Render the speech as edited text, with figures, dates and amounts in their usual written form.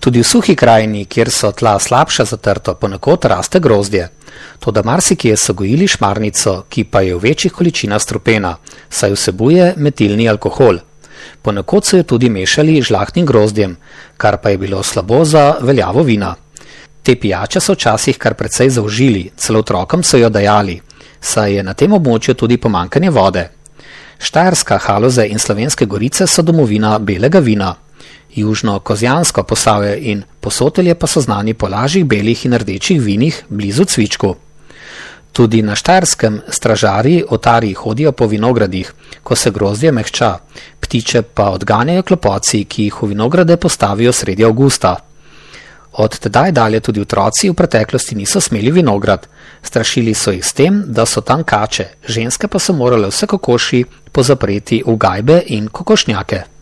Tudi v suhi krajini, kjer so tla slabša zatrto, ponekod raste grozdje. Toda marsikje so gojili šmarnico, ki pa je v večjih količinah strupena, saj vsebuje metilni alkohol. Ponekod so jo tudi mešali z žlahtnim grozdjem, kar pa je bilo slabo za veljavo vina. Te pijače so včasih kar precej zaužili, celo otrokom so jo dajali, saj je na tem območju tudi pomanjkanje vode. Štajerska, Haloze in Slovenske Gorice so domovina belega vina. Južno Kozjansko, Posavje in Posotelje pa so znani po lažjih belih in rdečih vinih blizu cvičku. Tudi na Štajerskem stražarji otarji hodijo po vinogradih, ko se grozdje mehča, ptiče pa odganjajo klopoci, ki jih v vinograde postavijo sredi avgusta. Od tedaj dalje tudi otroci v preteklosti niso smeli vinograd. Strašili so jih s tem, da so tam kače, ženske pa so morale vse kokoši pozapreti v gajbe in kokošnjake.